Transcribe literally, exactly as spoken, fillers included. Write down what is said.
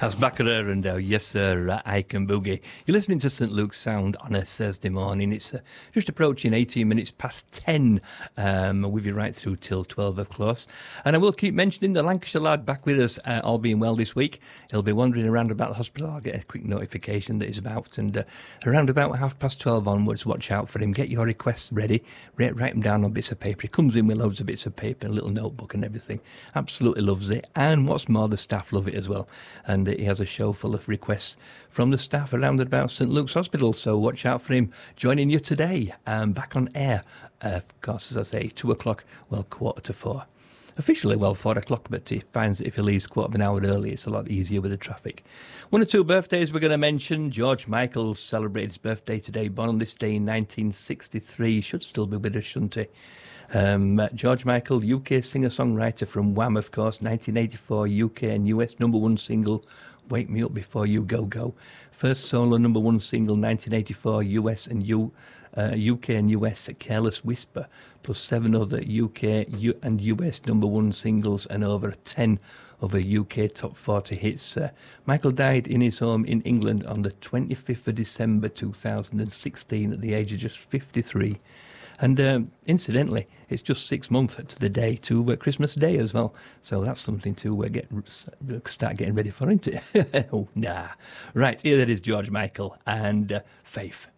That's Baccarat and uh, yes, sir, uh, I Can Boogie. You're listening to Saint Luke's Sound on a Thursday morning. It's uh, just approaching eighteen minutes past ten. Um, with you right through till twelve, of course. And I will keep mentioning the Lancashire lad back with us, uh, all being well this week. He'll be wandering around about the hospital. I'll get a quick notification that he's about. And uh, around about half past twelve onwards, watch out for him. Get your requests ready. Write, write them down on bits of paper. He comes in with loads of bits of paper, a little notebook and everything. Absolutely loves it. And what's more, the staff love it as well. And uh, he has a show full of requests from the staff around and about Saint Luke's Hospital. So watch out for him joining you today. Um, back on air, uh, of course, as I say, two o'clock, well, quarter to four. Officially, well, four o'clock, but he finds that if he leaves quarter of an hour early, it's a lot easier with the traffic. One or two birthdays we're going to mention. George Michael celebrated his birthday today, born on this day in nineteen sixty-three. Should still be with us, shouldn't he? Um, uh, George Michael, U K singer-songwriter from Wham, of course, nineteen eighty-four U K and U S number one single, Wake Me Up Before You Go Go. First solo number one single, nineteen eighty-four U S and U, uh, U K and U S, Careless Whisper, plus seven other U K U and U S number one singles and over ten other U K top forty hits. Uh, Michael died in his home in England on the twenty-fifth of December two thousand sixteen at the age of just fifty-three. And um, incidentally, it's just six months to the day to uh, Christmas Day as well. So that's something to uh, get start getting ready for, isn't it? Oh, nah. Right, here that is George Michael and uh, Faith.